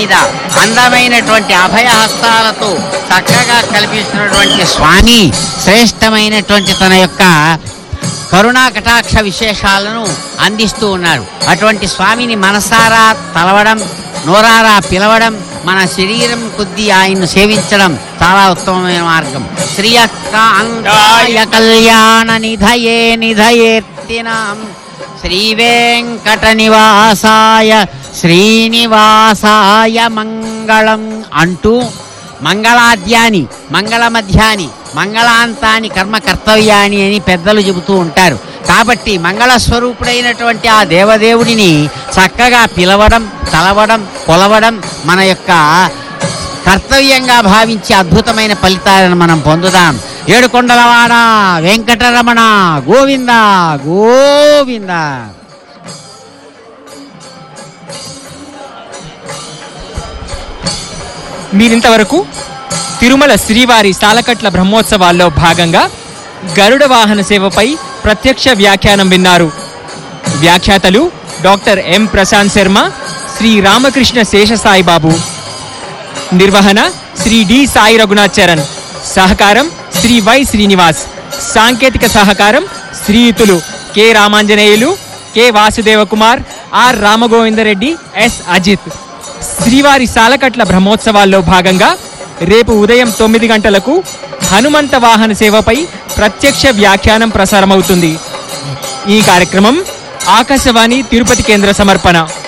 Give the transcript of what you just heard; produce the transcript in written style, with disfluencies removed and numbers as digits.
మీద అందమైనటువంటి అభయహస్తాలతో చక్కగా కల్పిస్తున్నటువంటి స్వామి శ్రేష్టమైనటువంటి తన యొక్క కరుణా కటాక్ష విశేషాలను అందిస్తూ ఉన్నారు. అటువంటి స్వామిని మనసారా తలవడం, నోరారా పిలవడం, మన శరీరం కొద్దీ ఆయన్ను సేవించడం చాలా ఉత్తమమైన మార్గం. శ్రీయకాంతాయ కళ్యాణ నిధయే నిధయేర్తినాం శ్రీ వెంకట నివాసాయ శ్రీనివాసాయ మంగళం అంటూ మంగళాద్యాని, మంగళ మధ్యాని, మంగళాంతాని కర్మ కర్తవ్యాని అని పెద్దలు చెబుతూ ఉంటారు. కాబట్టి మంగళస్వరూపుడైనటువంటి ఆ దేవదేవుడిని చక్కగా పిలవడం, తలవడం, కొలవడం మన యొక్క కర్తవ్యంగా భావించి అద్భుతమైన ఫలితాలను మనం పొందుదాం. ఏడుకొండలవాడ వెంకటరమణ గోవింద గోవింద. మీరింతవరకు తిరుమల శ్రీవారి సాలకట్ల బ్రహ్మోత్సవాల్లో భాగంగా గరుడ వాహన సేవపై ప్రత్యక్ష వ్యాఖ్యానం విన్నారు. వ్యాఖ్యాతలు డాక్టర్ ఎం ప్రశాంత్ శర్మ, శ్రీ రామకృష్ణ శేషసాయిబాబు. నిర్వహణ శ్రీ డి సాయి రఘునాథ్ చరణ్. సహకారం శ్రీ వై శ్రీనివాస్. సాంకేతిక సహకారం శ్రీయుతులు K Ramanjaneyulu, K Vasudevakumar, are Rama Govinda Reddy, yes Ajit. శ్రీవారి సాలకట్ల బ్రహ్మోత్సవాల్లో భాగంగా రేపు ఉదయం 9 గంటలకు హనుమంత వాహన సేవపై ప్రత్యక్ష వ్యాఖ్యానం ప్రసారమవుతుంది. ఈ కార్యక్రమం ఆకాశవాణి తిరుపతి కేంద్ర సమర్పణ.